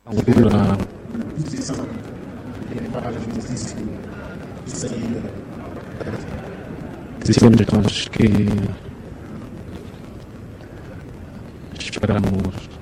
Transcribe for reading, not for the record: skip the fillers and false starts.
altura, posição em várias exercício de saída. decisões que esperamos